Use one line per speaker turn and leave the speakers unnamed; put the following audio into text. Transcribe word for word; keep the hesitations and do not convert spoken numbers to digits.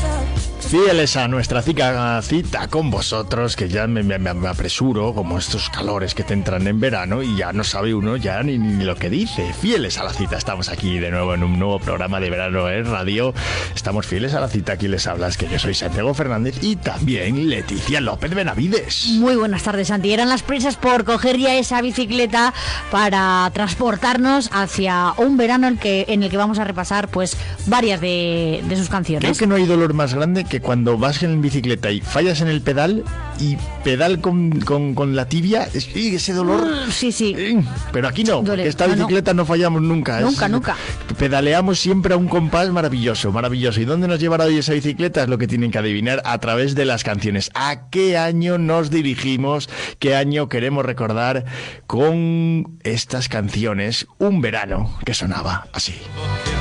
Fieles a nuestra cita, cita con vosotros, que ya me, me, me apresuro, como estos calores que te entran en verano y ya no sabe uno ya ni, ni lo que dice. Fieles a la cita, estamos aquí de nuevo en un nuevo programa de verano en radio. Estamos fieles a la cita, aquí les hablas, que yo soy Santiago Fernández y también Leticia López Benavides.
Muy buenas tardes, Santi. Eran las prisas por coger ya esa bicicleta para transportarnos hacia un verano en, que, en el que vamos a repasar pues varias de, de sus canciones.
Creo que no hay dolor más grande que cuando vas en bicicleta y fallas en el pedal y pedal con, con, con la tibia, es, ese dolor.
Sí, sí.
Pero aquí no, porque esta bicicleta no, no fallamos nunca.
Nunca,
es,
nunca.
Pedaleamos siempre a un compás maravilloso, maravilloso. ¿Y dónde nos llevará hoy esa bicicleta? Es lo que tienen que adivinar a través de las canciones. ¿A qué año nos dirigimos? ¿Qué año queremos recordar con estas canciones? Un verano que sonaba así.